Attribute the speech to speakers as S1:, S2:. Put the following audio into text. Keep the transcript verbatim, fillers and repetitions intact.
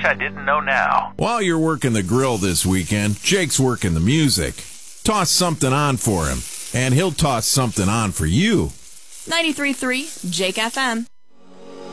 S1: I didn't know now.
S2: While you're working the grill this weekend, Jake's working the music. Toss something on for him, and he'll toss something on for you.
S3: ninety-three point three Jake F M.